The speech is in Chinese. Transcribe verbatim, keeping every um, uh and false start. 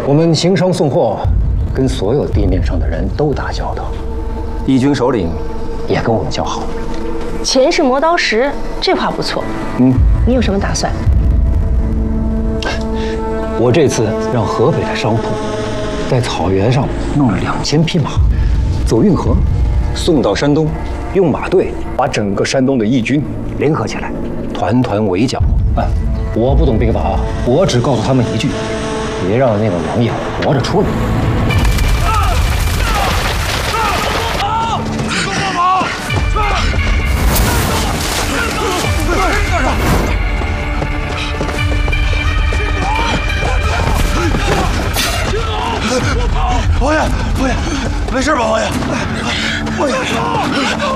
我们行商送货，跟所有地面上的人都打交道，义军首领也跟我们交好。 钱是磨刀石，这话不错。 嗯， 你有什么打算？ 我这次让河北的商铺在草原上弄了两千匹马，走运河，送到山东，用马队把整个山东的义军联合起来，团团围剿。哎，我不懂兵法，我只告诉他们一句：别让那个王爷活着出来。 王爷，王爷，没事吧，王爷？王爷，